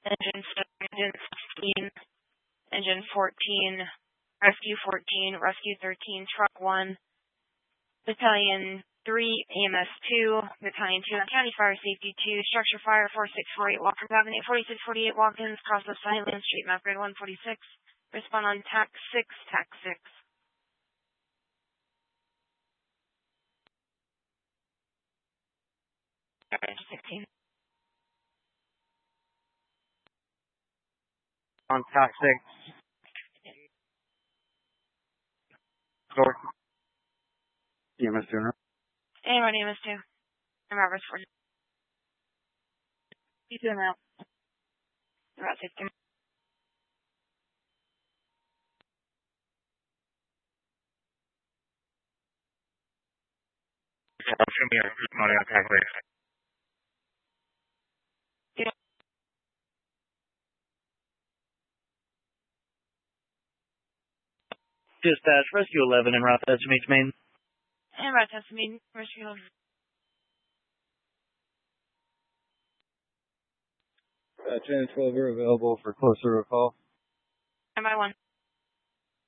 Engine 7, Engine 16, Engine 14, Rescue 14, Rescue 13, Truck 1, Battalion 3, AMS 2, Battalion 2, County Fire Safety 2, Structure Fire 4648, Walker Cabin 84648, Walk-ins, cross the Silent Street, Map Grid 146, respond on TAC 6, TAC 6. Engine 16. On TAC 6. North. EMS 2. And my name is 2. I'm Roberts 4. You two out. About 60. Show me a TAC 6. Dispatch, Rescue 11 en route to Estimates Main. And about Testimony, Rescue 11. Gen 12 are available for closer recall. And by 1.